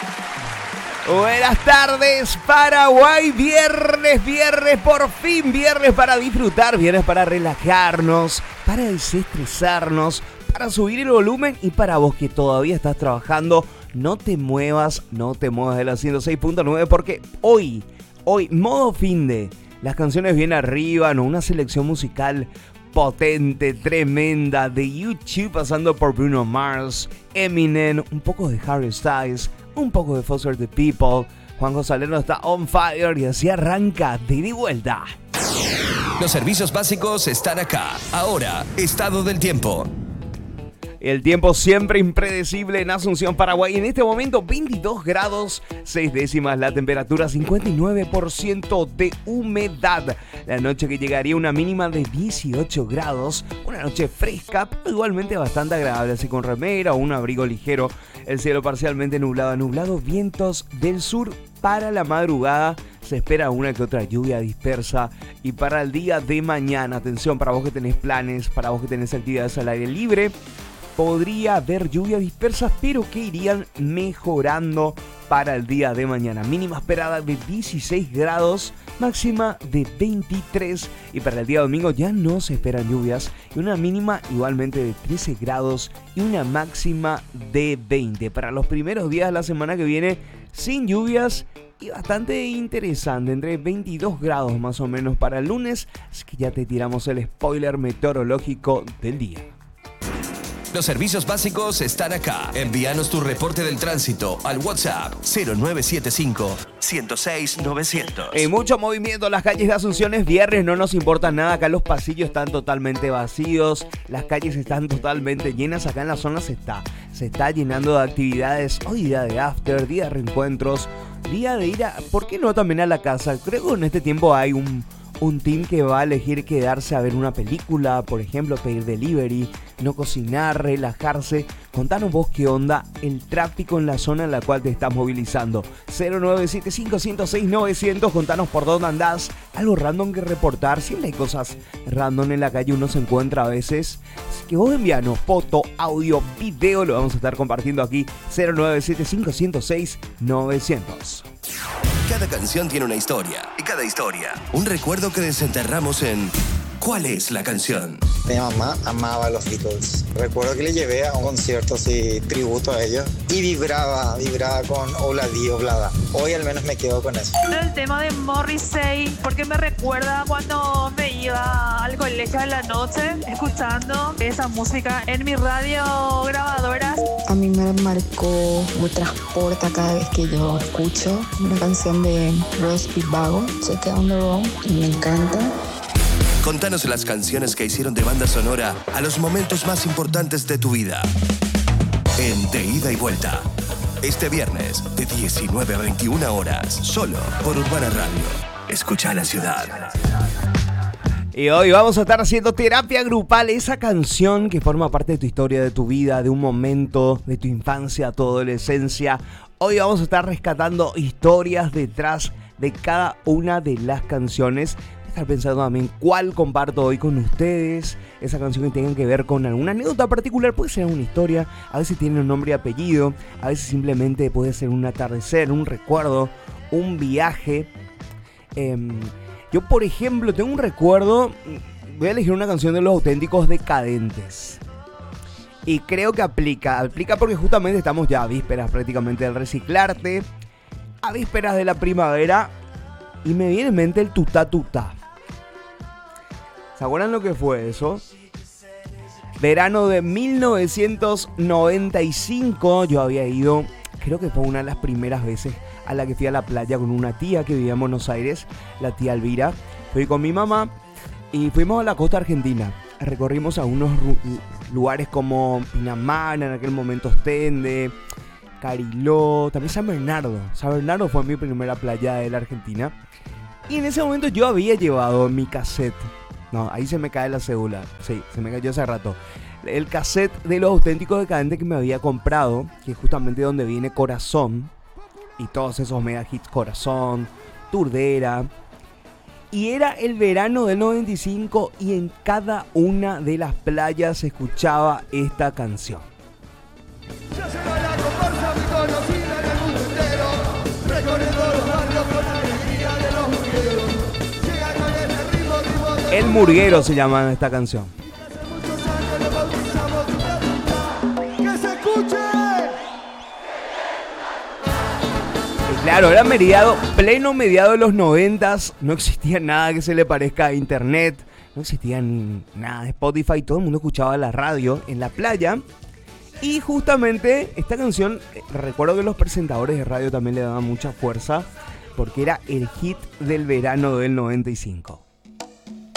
Buenas tardes, Paraguay. Viernes, por fin viernes para disfrutar, viernes para relajarnos, para desestresarnos, para subir el volumen y para vos que todavía estás trabajando, no te muevas de la 106.9 porque hoy, modo finde, las canciones bien arriba, ¿no? Una selección musical potente, tremenda, de YouTube pasando por Bruno Mars, Eminem, un poco de Harry Styles, un poco de Foster the People. Juanjo Salerno está on fire y así arranca de ida y vuelta. Los servicios básicos están acá. Ahora, estado del tiempo. El tiempo siempre impredecible en Asunción, Paraguay. En este momento 22 grados 6 décimas la temperatura, 59% de humedad. La noche que llegaría una mínima de 18 grados. Una noche fresca, pero igualmente bastante agradable, así con remera o un abrigo ligero. El cielo parcialmente nublado, vientos del sur. Para la madrugada se espera una que otra lluvia dispersa. Y para el día de mañana, atención, para vos que tenés planes, para vos que tenés actividades al aire libre, podría haber lluvia dispersas, pero que irían mejorando para el día de mañana. Mínima esperada de 16 grados, máxima de 23. Y para el día domingo ya no se esperan lluvias. Y una mínima igualmente de 13 grados y una máxima de 20. Para los primeros días de la semana que viene, sin lluvias y bastante interesante. Entre 22 grados más o menos para el lunes. Así que ya te tiramos el spoiler meteorológico del día. Los servicios básicos están acá. Envíanos tu reporte del tránsito al WhatsApp 0975-106-900. Mucho movimiento en las calles de Asunción, es viernes, no nos importa nada. Acá los pasillos están totalmente vacíos, las calles están totalmente llenas. Acá en la zona se está llenando de actividades. Hoy día de after, día de reencuentros, día de ir a, ¿por qué no también a la casa? Creo que en este tiempo hay un team que va a elegir quedarse a ver una película, por ejemplo, pedir delivery, no cocinar, relajarse. Contanos vos qué onda el tráfico en la zona en la cual te estás movilizando. 0975-106-900, contanos por dónde andás, algo random que reportar. Siempre hay cosas random en la calle, uno se encuentra a veces. Así que vos envíanos foto, audio, video, lo vamos a estar compartiendo aquí. 0975-106-900. Cada canción tiene una historia, y cada historia un recuerdo que desenterramos en ¿cuál es la canción? Mi mamá amaba a los Beatles. Recuerdo que le llevé a un concierto así, tributo a ellos, y vibraba con Obladi Oblada. Hoy al menos me quedo con eso. El tema de Morrissey, porque me recuerda cuando me iba al colegio de la noche escuchando esa música en mi radio grabadora. A mí me marcó, me transporta cada vez que yo escucho una canción de Ross Vago, Check on the Road, y me encanta. Contanos las canciones que hicieron de banda sonora a los momentos más importantes de tu vida. En De Ida y Vuelta. Este viernes, de 19 a 21 horas, solo por Urbana Radio. Escucha la ciudad. Y hoy vamos a estar haciendo terapia grupal, esa canción que forma parte de tu historia, de tu vida, de un momento, de tu infancia, tu adolescencia. Hoy vamos a estar rescatando historias detrás de cada una de las canciones. Estar pensando también cuál comparto hoy con ustedes. Esa canción que tenga que ver con alguna anécdota particular. Puede ser una historia, a veces tiene un nombre y apellido, a veces simplemente puede ser un atardecer, un recuerdo, un viaje. Yo, por ejemplo, tengo un recuerdo. Voy a elegir una canción de Los Auténticos Decadentes. Y creo que aplica porque justamente estamos ya a vísperas prácticamente del reciclarte, a vísperas de la primavera. Y me viene en mente el tutá tutá. ¿Se acuerdan lo que fue eso? Verano de 1995. Yo había ido, creo que fue una de las primeras veces a la que fui a la playa con una tía que vivía en Buenos Aires, la tía Elvira. Fui con mi mamá y fuimos a la costa argentina. Recorrimos a unos lugares como Pinamar, en aquel momento Ostende, Cariló, también San Bernardo. San Bernardo fue mi primera playa de la Argentina. Y en ese momento yo había llevado mi cassette. No, ahí se me cae la cédula. Sí, se me cayó hace rato. El cassette de Los Auténticos Decadentes que me había comprado, que es justamente donde viene Corazón. Y todos esos mega hits, Corazón, Turdera. Y era el verano del 95 y en cada una de las playas se escuchaba esta canción. Ya se va la comparsa muy conocida en el mundo entero. El Murguero se llama esta canción. Claro, era pleno mediado de los 90s, no existía nada que se le parezca a internet, no existía nada de Spotify, todo el mundo escuchaba la radio en la playa. Y justamente esta canción, recuerdo que los presentadores de radio también le daban mucha fuerza, porque era el hit del verano del 95.